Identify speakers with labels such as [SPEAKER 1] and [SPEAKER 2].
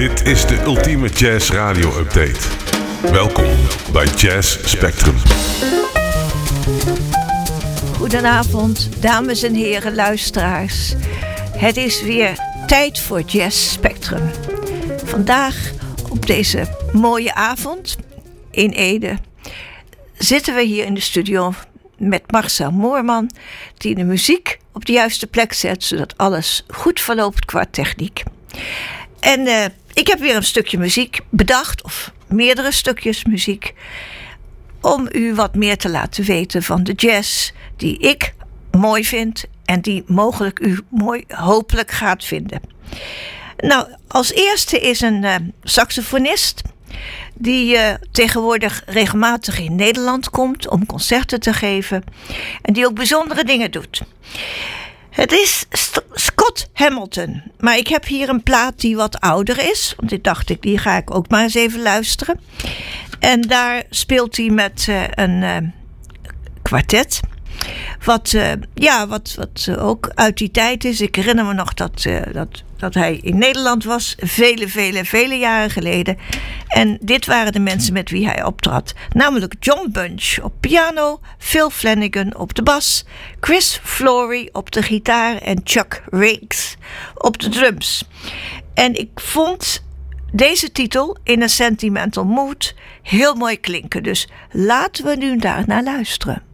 [SPEAKER 1] Dit is de ultieme jazz radio update. Welkom bij Jazz Spectrum.
[SPEAKER 2] Goedenavond, dames en heren luisteraars. Het is weer tijd voor Jazz Spectrum. Vandaag op deze mooie avond in Ede zitten we hier in de studio met Marcel Moorman, die de muziek op de juiste plek zet, zodat alles goed verloopt qua techniek. En ik heb weer een stukje muziek bedacht, of meerdere stukjes muziek, om u wat meer te laten weten van de jazz die ik mooi vind en die mogelijk u mooi hopelijk gaat vinden. Nou, als eerste is een saxofonist die tegenwoordig regelmatig in Nederland komt om concerten te geven en die ook bijzondere dingen doet. Het is Scott Hamilton, maar ik heb hier een plaat die wat ouder is, want dit dacht ik, die ga ik ook maar eens even luisteren. En daar speelt hij met een kwartet. Wat ook uit die tijd is. Ik herinner me nog dat hij in Nederland was. Vele jaren geleden. En dit waren de mensen met wie hij optrad. Namelijk John Bunch op piano. Phil Flanagan op de bas. Chris Flory op de gitaar. En Chuck Riggs op de drums. En ik vond deze titel, In a Sentimental Mood, heel mooi klinken. Dus laten we nu daar naar luisteren.